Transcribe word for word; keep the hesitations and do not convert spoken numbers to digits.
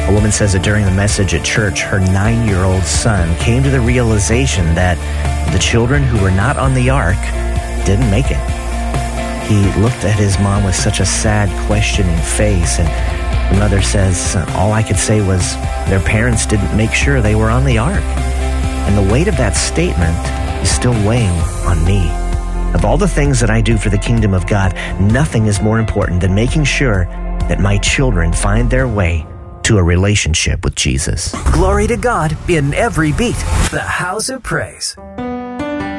A woman says that during the message at church, her nine-year-old son came to the realization that the children who were not on the ark didn't make it. He looked at his mom with such a sad, questioning face, and the mother says, all I could say was their parents didn't make sure they were on the ark. And the weight of that statement is still weighing on me. Of all the things that I do for the kingdom of God, nothing is more important than making sure that my children find their way to a relationship with Jesus. Glory to God in every beat. The House of Praise.